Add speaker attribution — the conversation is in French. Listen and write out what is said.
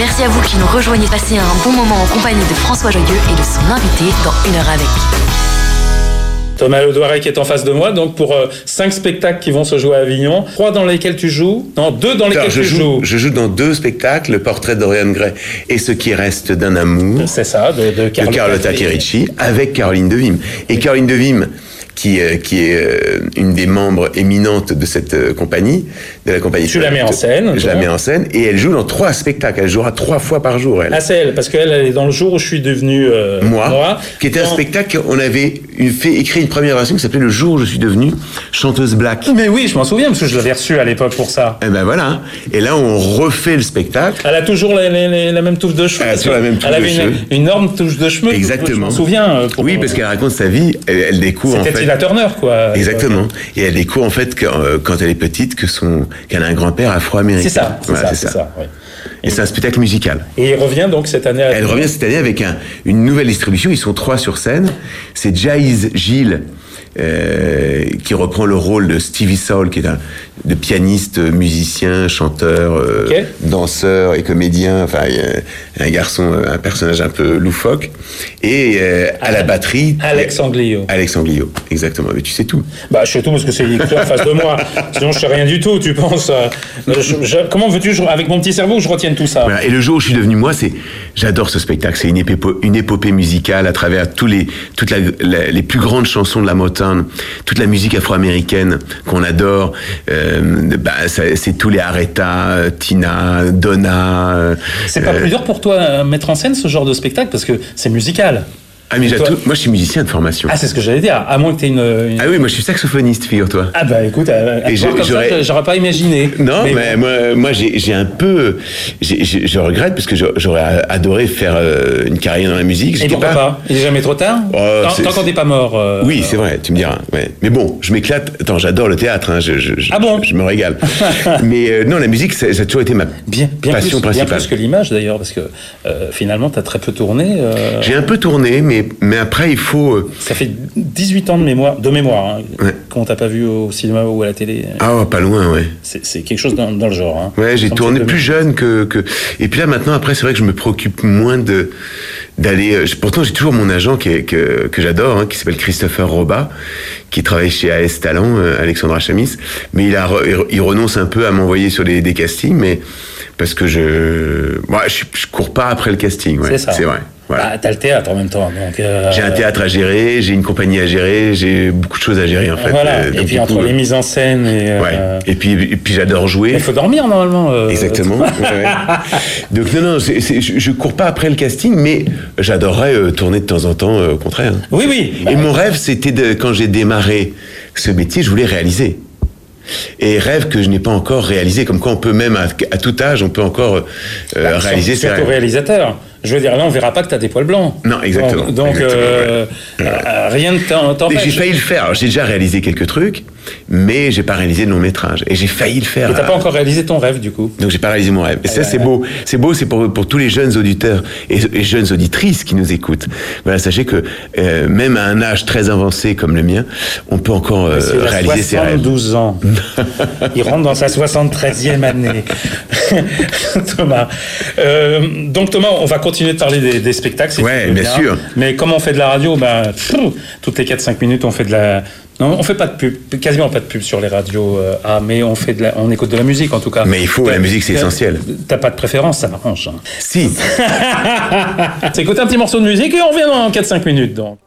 Speaker 1: Merci à vous qui nous rejoignez. Passez un bon moment en compagnie de François Joyeux et de son invité dans Une heure avec.
Speaker 2: Thomas Ledoirec est en face de moi, donc pour 5 spectacles qui vont se jouer à Avignon, 3 dans lesquels tu joues, non, 2 dans lesquels tu joues.
Speaker 3: Je joue dans 2 spectacles, Le Portrait de Dorian Gray et Ce qui reste d'un amour.
Speaker 2: C'est ça, de
Speaker 3: Carlotta Cherici, avec Caroline Devim. Et Caroline Devim, qui est une des membres éminentes de cette compagnie, de la compagnie.
Speaker 2: Tu la mets en scène.
Speaker 3: Je la mets en scène, et elle joue dans 3 spectacles. Elle jouera 3 fois par jour, elle.
Speaker 2: Ah, c'est elle, parce qu'elle est dans Le jour où je suis devenu
Speaker 3: moi, qui était un spectacle, on avait écrit une première version qui s'appelait Le jour où je suis devenue chanteuse black.
Speaker 2: Mais oui, je m'en souviens, parce que je l'avais reçue à l'époque pour ça.
Speaker 3: Et ben voilà. Et là, on refait le spectacle.
Speaker 2: Elle a toujours la même touffe de cheveux.
Speaker 3: Elle a toujours la même touffe de cheveux.
Speaker 2: Elle avait une énorme touche de cheveux.
Speaker 3: Exactement.
Speaker 2: Je m'en souviens.
Speaker 3: Oui, parce qu'elle raconte sa vie. Elle découvre, en fait.
Speaker 2: C'était Tina Turner, quoi.
Speaker 3: Exactement. Et elle découvre, en fait, quand elle est petite, qu'elle a un grand-père afro-américain.
Speaker 2: C'est ça. Oui.
Speaker 3: Et c'est un spectacle musical.
Speaker 2: Et il revient donc cette année.
Speaker 3: Elle revient cette année avec une nouvelle distribution. Ils sont 3 sur scène. C'est Jaiz Gilles qui reprend le rôle de Stevie Soul, qui est de pianiste, musicien, chanteur, danseur et comédien. Enfin, un garçon, un personnage un peu loufoque. Et à la batterie,
Speaker 2: Alex Anglio.
Speaker 3: Alex Anglio, exactement. Mais tu sais tout.
Speaker 2: Bah, je sais tout parce que c'est écrit en face de moi. Sinon, je sais rien du tout. Tu penses comment veux-tu avec mon petit cerveau que je retienne tout ça?
Speaker 3: Voilà. Et Le jour où je suis devenu moi, j'adore ce spectacle. C'est une épopée musicale à travers toutes les plus grandes chansons de la Motown, toute la musique afro-américaine qu'on adore. C'est tous les Aretha, Tina, Donna.
Speaker 2: C'est pas plus dur pour toi mettre en scène ce genre de spectacle parce que c'est musical.
Speaker 3: Ah, mais moi je suis musicien de formation.
Speaker 2: Ah, c'est ce que j'allais dire, à moins que tu aies une...
Speaker 3: Ah oui, moi je suis saxophoniste, figure-toi.
Speaker 2: Ah bah écoute, j'aurais pas imaginé.
Speaker 3: Non, mais moi j'ai un peu... Je regrette parce que j'aurais adoré faire une carrière dans la musique.
Speaker 2: Et pourquoi pas? Il est jamais trop tard? Tant qu'on n'est pas mort.
Speaker 3: Oui, c'est vrai, tu me diras. Ouais. Mais bon, je m'éclate. Attends, j'adore le théâtre, hein. Je me régale. Mais non, la musique, ça a toujours été ma passion principale.
Speaker 2: Bien plus que l'image d'ailleurs, parce que finalement, tu as très peu tourné.
Speaker 3: J'ai un peu tourné, mais après, il faut...
Speaker 2: Ça fait 18 ans de mémoire hein, qu'on t'a pas vu au cinéma ou à la télé.
Speaker 3: Ah, pas loin, ouais.
Speaker 2: C'est quelque chose dans le genre. Hein.
Speaker 3: Ouais, j'ai tourné plus jeune que... Et puis là, maintenant, après, c'est vrai que je me préoccupe moins d'aller... Pourtant, j'ai toujours mon agent que j'adore, hein, qui s'appelle Christopher Roba, qui travaille chez AS Talent, Alexandra Chamis. Mais il renonce un peu à m'envoyer sur des castings, mais parce que je cours pas après le casting, ouais. C'est vrai. Voilà.
Speaker 2: Bah, t'as le théâtre en même temps. Donc,
Speaker 3: j'ai un théâtre à gérer, j'ai une compagnie à gérer, j'ai beaucoup de choses à gérer en fait.
Speaker 2: Voilà. Et puis entre les mises en scène
Speaker 3: et puis j'adore jouer.
Speaker 2: Il faut dormir normalement.
Speaker 3: Exactement. Ouais. Donc non, je cours pas après le casting, mais j'adorerais tourner de temps en temps, au contraire.
Speaker 2: Oui.
Speaker 3: Et mon rêve, c'était quand j'ai démarré ce métier, je voulais réaliser. Et rêve que je n'ai pas encore réalisé, comme quoi on peut même à tout âge, on peut encore réaliser ses rêves.
Speaker 2: Surtout réalisateur. Je veux dire, là, on verra pas que tu as des poils blancs.
Speaker 3: Non, exactement.
Speaker 2: Donc rien ne t'empêche.
Speaker 3: J'ai failli le faire. Alors, j'ai déjà réalisé quelques trucs, mais j'ai pas réalisé de long métrage. Et j'ai failli le faire.
Speaker 2: Et t'as pas encore réalisé ton rêve, du coup.
Speaker 3: Donc, j'ai pas réalisé mon rêve. Et ça, c'est beau. C'est beau, c'est pour tous les jeunes auditeurs et jeunes auditrices qui nous écoutent. Voilà, sachez que même à un âge très avancé comme le mien, on peut encore réaliser ses rêves.
Speaker 2: 72 ans. Il rentre dans sa 73e année. Thomas. Donc, Thomas, on va continuer de parler des spectacles.
Speaker 3: Ouais, bien sûr.
Speaker 2: Mais comme on fait de la radio, toutes les 4-5 minutes, on fait de la... Non, on fait pas de pub, quasiment pas de pub sur les radios mais on écoute de la musique en tout cas.
Speaker 3: Mais il faut, la musique c'est essentiel.
Speaker 2: T'as pas de préférence, ça m'arrange. Hein.
Speaker 3: Si.
Speaker 2: C'est écouter un petit morceau de musique et on revient dans 4-5 minutes donc.